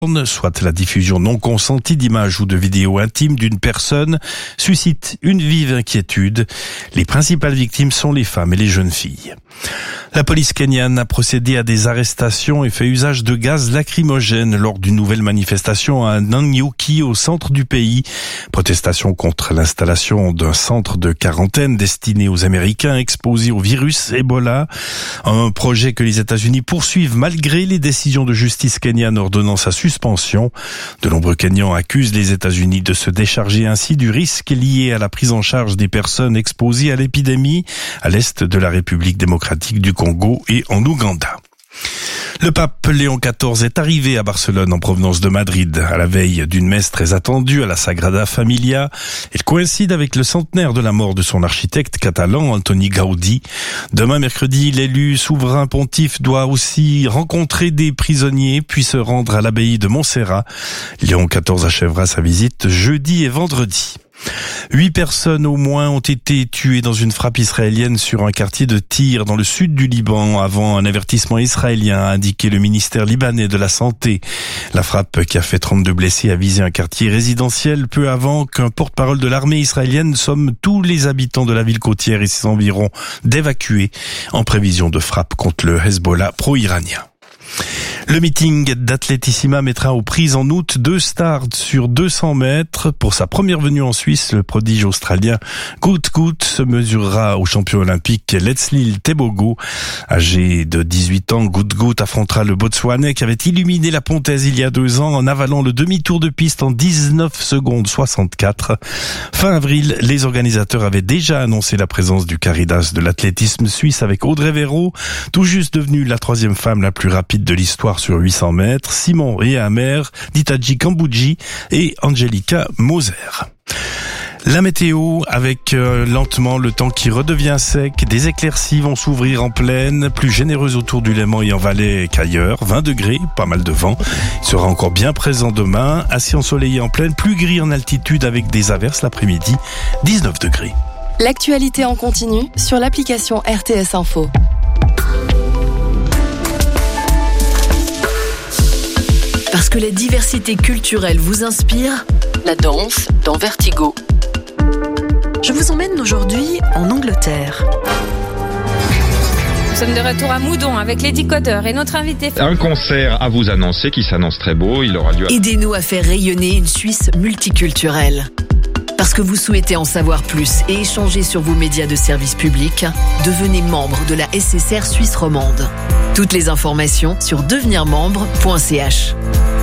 soit la diffusion non consentie d'images ou de vidéos intimes d'une personne, suscite une vive inquiétude. Les principales victimes sont les femmes et les jeunes filles. La police kenyane a procédé à des arrestations et fait usage de gaz lacrymogène lors d'une nouvelle manifestation à Nanyuki, au centre du pays. Protestation contre l'installation d'un centre de quarantaine destiné aux Américains exposés au virus Ebola. Un projet que les États-Unis poursuivent malgré les décisions de justice kenyane ordonnant sa suspension. De nombreux Kenyans accusent les États-Unis de se décharger ainsi du risque lié à la prise en charge des personnes exposées à l'épidémie à l'est de la République démocratique du Congo et en Ouganda. Le pape Léon XIV est arrivé à Barcelone en provenance de Madrid à la veille d'une messe très attendue à la Sagrada Familia. Elle coïncide avec le centenaire de la mort de son architecte catalan Antoni Gaudí. Demain mercredi, l'élu souverain pontife doit aussi rencontrer des prisonniers puis se rendre à l'abbaye de Montserrat. Léon XIV achèvera sa visite jeudi et vendredi. 8 personnes au moins ont été tuées dans une frappe israélienne sur un quartier de Tyr dans le sud du Liban avant un avertissement israélien, a indiqué le ministère libanais de la Santé. La frappe qui a fait 32 blessés a visé un quartier résidentiel peu avant qu'un porte-parole de l'armée israélienne somme tous les habitants de la ville côtière et ses environs d'évacuer en prévision de frappe contre le Hezbollah pro-iranien. Le meeting d'Atletissima mettra aux prises en août 2 stars sur 200 mètres. Pour sa première venue en Suisse, le prodige australien Gut se mesurera au champion olympique Letslil Tebogo. Âgé de 18 ans, Gut affrontera le Botswanais qui avait illuminé la Pontaise il y a 2 ans en avalant le demi-tour de piste en 19 secondes 64. Fin avril, les organisateurs avaient déjà annoncé la présence du Caridas de l'athlétisme suisse avec Audrey Véraud, tout juste devenue la 3e femme la plus rapide de l'histoire sur 800 mètres, Simon Réamer, Ditaji Kambouji et Angelica Moser. La météo avec lentement le temps qui redevient sec, des éclaircies vont s'ouvrir en plaine, plus généreuses autour du Léman et en Valais qu'ailleurs, 20 degrés, pas mal de vent. Il sera encore bien présent demain, assez ensoleillé en plaine, plus gris en altitude avec des averses l'après-midi, 19 degrés. L'actualité en continu sur l'application RTS Info. Parce que la diversité culturelle vous inspire, la danse dans Vertigo. Je vous emmène aujourd'hui en Angleterre. Nous sommes de retour à Moudon avec les décodeurs et notre invité. Un concert à vous annoncer qui s'annonce très beau, il aura lieu. Aidez-nous à faire rayonner une Suisse multiculturelle. Parce que vous souhaitez en savoir plus et échanger sur vos médias de service public, devenez membre de la SSR Suisse romande. Toutes les informations sur devenirmembre.ch.